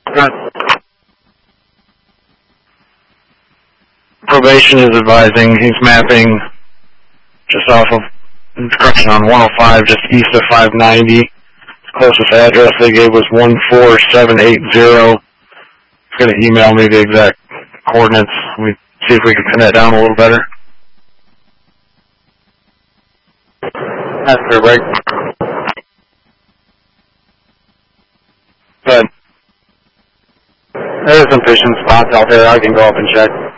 Good. Probation is advising he's mapping just off of correction on 105, just east of 590. His closest address they gave was 14780. He's going to email me the exact coordinates. We see if we can pin that down a little better. That's fair, break. Good. There's some fishing spots out there. I can go up and check.